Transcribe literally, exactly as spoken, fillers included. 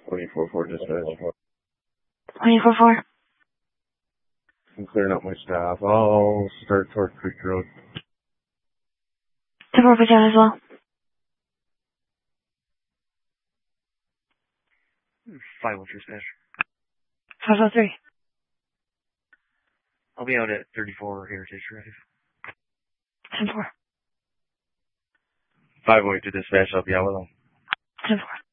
twenty-four four dispatch. twenty-four four. I'm clearing up my staff. I'll start toward Creek Road. ten four, put down as well. five one dispatch. five oh three. I'll be out at thirty-four Heritage Drive. ten four. five oh eight to dispatch, I'll be out with them. ten four.